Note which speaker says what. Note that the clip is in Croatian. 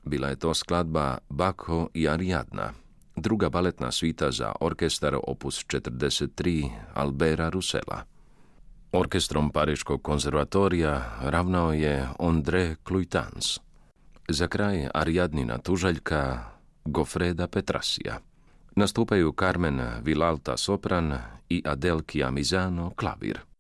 Speaker 1: Bila je to skladba Bacco i Ariadna, druga baletna svita za orkestar opus 43 Albera Roussela. Orkestrom Pariškog konzervatorija ravnao je André Cluitans. Za kraj Ariadnina tužaljka Gofreda Petrasija. Nastupaju Carmen Vilalta sopran i Adele Chiamizano klavir.